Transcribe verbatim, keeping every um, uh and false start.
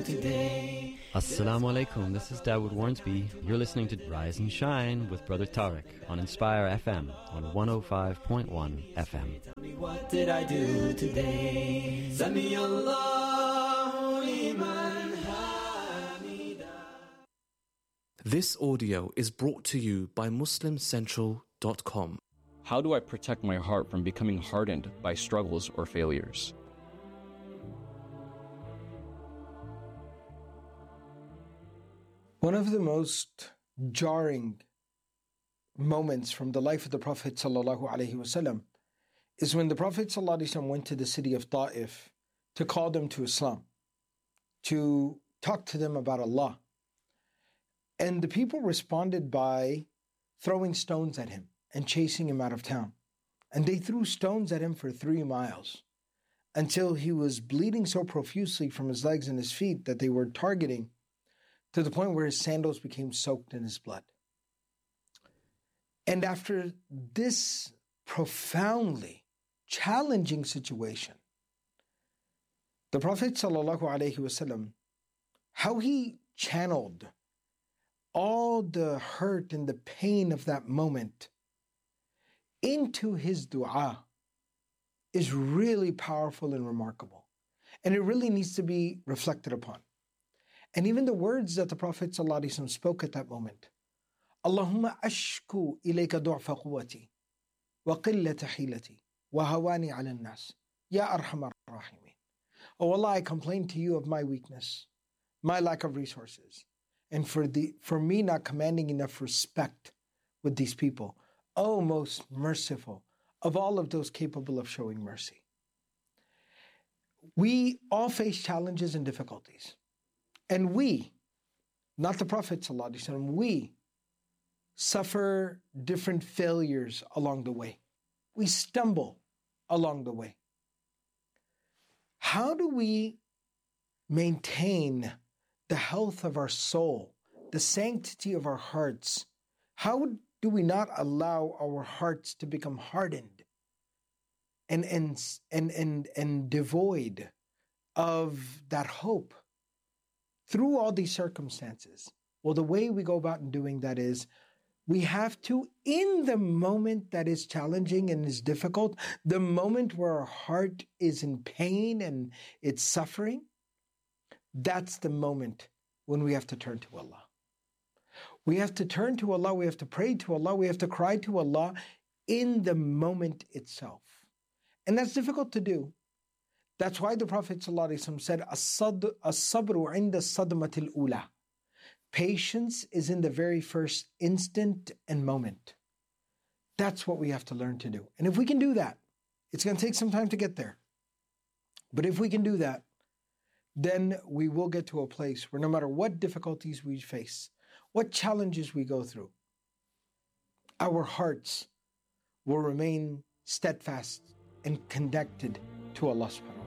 today. Assalamu alaikum, this is Dawood Warnsby. You're listening to Rise and Shine with Brother Tariq on Inspire F M on one oh five point one F M. Tell me, what did I do today? Sami Allahu liman hamida. This audio is brought to you by Muslim Central dot com. How do I protect my heart from becoming hardened by struggles or failures? One of the most jarring moments from the life of the Prophet ﷺ is when the Prophet ﷺ went to the city of Ta'if to call them to Islam, to talk to them about Allah. And the people responded by throwing stones at him and chasing him out of town. And they threw stones at him for three miles until he was bleeding so profusely from his legs and his feet that they were targeting, to the point where his sandals became soaked in his blood. And after this profoundly challenging situation, the Prophet ﷺ, how he channeled all the hurt and the pain of that moment into his dua is really powerful and remarkable. And it really needs to be reflected upon. And even the words that the Prophet ﷺ spoke at that moment, Allahumma ashku ilayka du'fa quwwati wa qillata hilati wa hawani ala nas ya arhamar rahimin. Oh Allah, I complain to you of my weakness, my lack of resources, and for the for me not commanding enough respect with these people. Oh, most merciful of all of those capable of showing mercy. We all face challenges and difficulties. And we, not the Prophet ﷺ, we suffer different failures along the way. We stumble along the way. How do we maintain the health of our soul, the sanctity of our hearts? How do we not allow our hearts to become hardened and, and, and, and, and devoid of that hope through all these circumstances? Well, the way we go about in doing that is we have to, in the moment that is challenging and is difficult, the moment where our heart is in pain and it's suffering, that's the moment when we have to turn to Allah. We have to turn to Allah, we have to pray to Allah, we have to cry to Allah in the moment itself. And that's difficult to do. That's why the Prophet ﷺ said, As-sabru inda sadmatil ula. Patience is in the very first instant and moment. That's what we have to learn to do. And if we can do that, it's going to take some time to get there. But if we can do that, then we will get to a place where no matter what difficulties we face, what challenges we go through, our hearts will remain steadfast and connected to Allah subhanahu wa ta'ala.